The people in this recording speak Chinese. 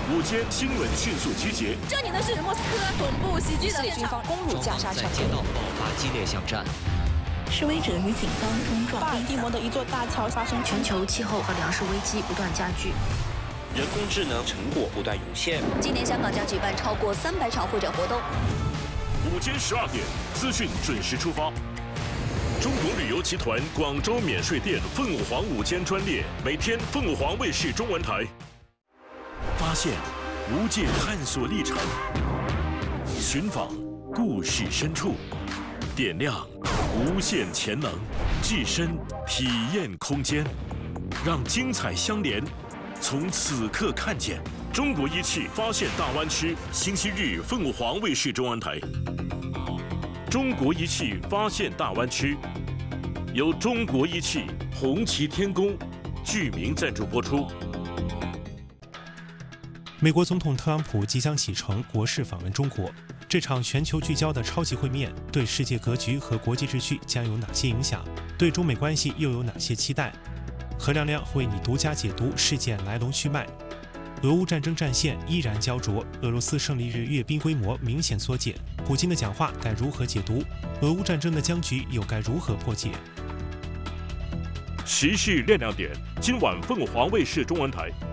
午间新闻迅速集结。 这里呢是莫斯科总部袭击的军方攻入加沙城， 在街道爆发激烈巷战。 示威者与警方冲撞。 巴尔的摩的一座大桥发生全球气候和粮食危机不断加剧。 人工智能成果不断涌现。 今年香港将举办超过300场会展活动。 午间12点，资讯准时出发。中国旅游集团广州免税店凤舞凰午间专列，每天凤舞凰卫视中文台。发现无界探索历程，寻访故事深处，点亮无限潜能，置身体验空间，让精彩相连。 从此刻看见中国一汽发现大湾区，星期日凤舞凰卫视中文台。中国一汽发现大湾区，由中国一汽、红旗天宫、剧名赞助播出。 美国总统特朗普即将启程国事访问中国，这场全球聚焦的超级会面对世界格局和国际秩序将有哪些影响？对中美关系又有哪些期待？ 何亮亮为你独家解读事件来龙去脉。俄乌战争战线依然焦灼，俄罗斯胜利日阅兵规模明显缩减，普京的讲话该如何解读？俄乌战争的僵局又该如何破解？ 时事亮亮点，今晚凤凰卫视中文台